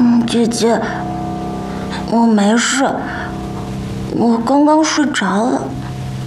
姐姐，我没事，我刚刚睡着了。